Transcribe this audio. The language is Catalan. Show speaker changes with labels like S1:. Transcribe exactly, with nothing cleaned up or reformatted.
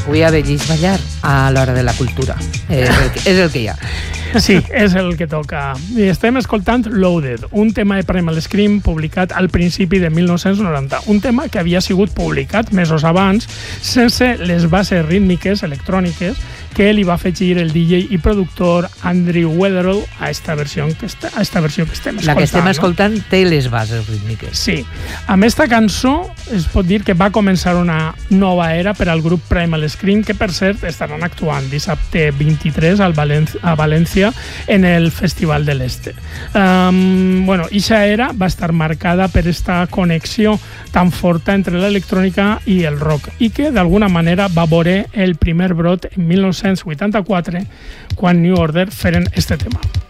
S1: avui a Bellís ballar a l'hora de la cultura. És el, és el que hi ha.
S2: Sí, és el que toca. I estem escoltant Loaded, un tema de Primal Scream publicat al principi de mil nou-cents noranta. Un tema que havia sigut publicat mesos abans sense les bases rítmiques electròniques que li va afegir el D J i productor Andrew Weatherall a esta versió que, est a esta versió que estem escoltant.
S1: La que estem
S2: no?
S1: escoltant té les bases rítmiques.
S2: Sí. Amb esta cançó es pot dir que va començar una nova era per al grup Primal Scream, que per cert estaran actuant dissabte vint-i-tres al Valen a València en el Festival de l'Este. Um, bueno, ixa era va estar marcada per esta connexió tan forta entre l'electrònica i el rock i que d'alguna manera va veure el primer brot en mil nou-cents vuitanta-quatre quan New Order feren este tema.